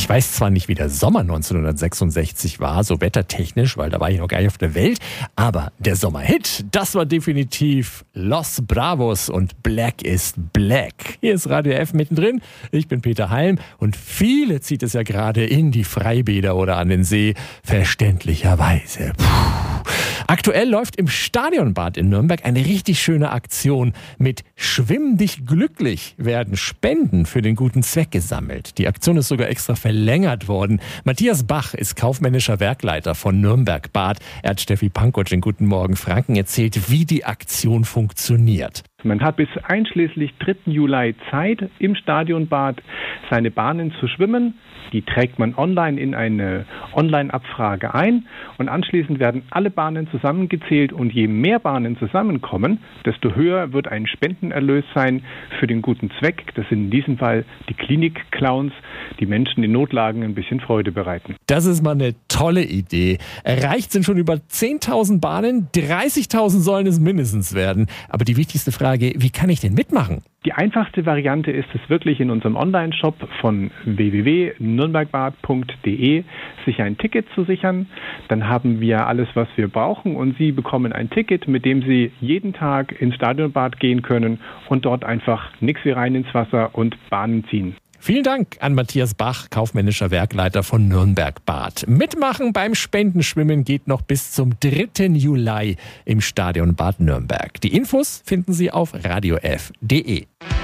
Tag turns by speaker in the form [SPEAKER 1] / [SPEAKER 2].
[SPEAKER 1] Ich weiß zwar nicht, wie der Sommer 1966 war, so wettertechnisch, weil da war ich noch gar nicht auf der Welt, aber der Sommerhit, das war definitiv Los Bravos und Black is Black. Hier ist Radio F mittendrin, ich bin Peter Halm und viele zieht es ja gerade in die Freibäder oder an den See, verständlicherweise. Aktuell läuft im Stadionbad in Nürnberg eine richtig schöne Aktion. Mit Schwimm dich glücklich werden Spenden für den guten Zweck gesammelt. Die Aktion ist sogar extra verlängert worden. Matthias Bach ist kaufmännischer Werkleiter von Nürnberg Bad. Er hat Steffi Pankotsch in Guten Morgen Franken erzählt, wie die Aktion funktioniert.
[SPEAKER 2] Man hat bis einschließlich 3. Juli Zeit, im Stadionbad seine Bahnen zu schwimmen. Die trägt man online in eine Online-Abfrage ein und anschließend werden alle Bahnen zusammengezählt und je mehr Bahnen zusammenkommen, desto höher wird ein Spendenerlös sein für den guten Zweck. Das sind in diesem Fall die Klinik-Clowns, die Menschen in Notlagen ein bisschen Freude bereiten.
[SPEAKER 1] Das ist mal eine tolle Idee. Erreicht sind schon über 10.000 Bahnen, 30.000 sollen es mindestens werden. Aber die wichtigste Frage, wie kann ich denn mitmachen?
[SPEAKER 2] Die einfachste Variante ist es wirklich in unserem Online-Shop von www.nürnbergbad.de sich ein Ticket zu sichern. Dann haben wir alles, was wir brauchen und Sie bekommen ein Ticket, mit dem Sie jeden Tag ins Stadionbad gehen können und dort einfach nix wie rein ins Wasser und Bahnen ziehen.
[SPEAKER 1] Vielen Dank an Matthias Bach, kaufmännischer Werkleiter von Nürnberg Bad. Mitmachen beim Spendenschwimmen geht noch bis zum 3. Juli im Stadionbad Nürnberg. Die Infos finden Sie auf radiof.de.